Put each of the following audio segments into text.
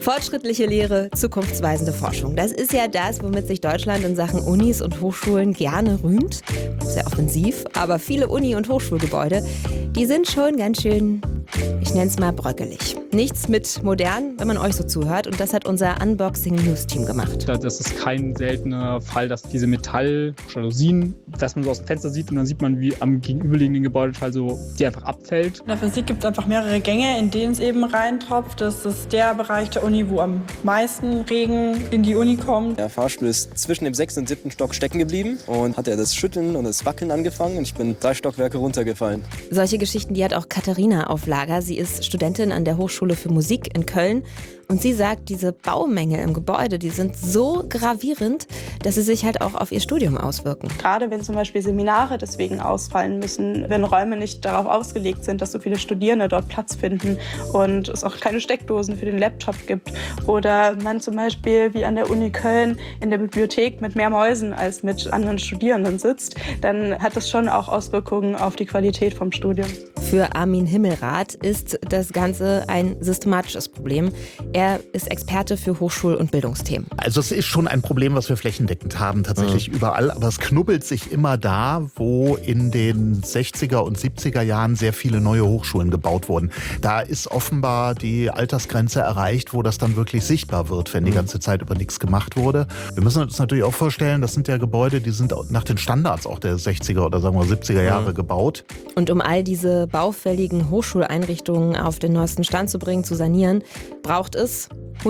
Fortschrittliche Lehre, zukunftsweisende Forschung. Das ist ja das, womit sich Deutschland in Sachen Unis und Hochschulen gerne rühmt. Sehr offensiv, aber viele Uni- und Hochschulgebäude, die sind schon ganz schön, ich nenne es mal bröckelig. Nichts mit modern, wenn man euch so zuhört. Und das hat unser Unboxing-News-Team gemacht. Das ist kein seltener Fall, dass diese Metall-Jalousien, dass man so aus dem Fenster sieht und dann sieht man, wie am gegenüberliegenden Gebäudeteil so die einfach abfällt. In der Physik gibt es einfach mehrere Gänge, in denen es eben reintropft. Das ist der Bereich der Uni, wo am meisten Regen in die Uni kommt. Der Fahrstuhl ist zwischen dem 6. und 7. Stock stecken geblieben und hat das Schütteln und das Wackeln angefangen und ich bin 3 Stockwerke runtergefallen. Solche Geschichten, die hat auch Katharina auf Lager. Sie ist Studentin an der Hochschule für Musik in Köln. Und sie sagt, diese Baumängel im Gebäude, die sind so gravierend, dass sie sich halt auch auf ihr Studium auswirken. Gerade wenn zum Beispiel Seminare deswegen ausfallen müssen, wenn Räume nicht darauf ausgelegt sind, dass so viele Studierende dort Platz finden und es auch keine Steckdosen für den Laptop gibt. Oder man zum Beispiel wie an der Uni Köln in der Bibliothek mit mehr Mäusen als mit anderen Studierenden sitzt, dann hat das schon auch Auswirkungen auf die Qualität vom Studium. Für Armin Himmelrath ist das Ganze ein systematisches Problem. Er ist Experte für Hochschul- und Bildungsthemen. Also es ist schon ein Problem, was wir flächendeckend haben, tatsächlich überall. Aber es knubbelt sich immer da, wo in den 60er und 70er Jahren sehr viele neue Hochschulen gebaut wurden. Da ist offenbar die Altersgrenze erreicht, wo das dann wirklich sichtbar wird, wenn die ganze Zeit über nichts gemacht wurde. Wir müssen uns natürlich auch vorstellen, das sind ja Gebäude, die sind nach den Standards auch der 60er oder sagen wir 70er Jahre gebaut. Und um all diese baufälligen Hochschuleinrichtungen auf den neuesten Stand zu bringen, zu sanieren, braucht es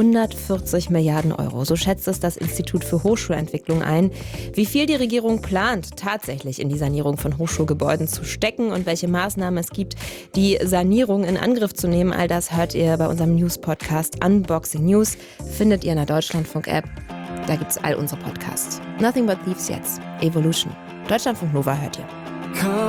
140 Milliarden Euro. So schätzt es das Institut für Hochschulentwicklung ein. Wie viel die Regierung plant, tatsächlich in die Sanierung von Hochschulgebäuden zu stecken und welche Maßnahmen es gibt, die Sanierung in Angriff zu nehmen, all das hört ihr bei unserem News-Podcast Unboxing News. Findet ihr in der Deutschlandfunk-App. Da gibt es all unsere Podcasts. Nothing but Thieves jetzt. Evolution. Deutschlandfunk Nova hört ihr.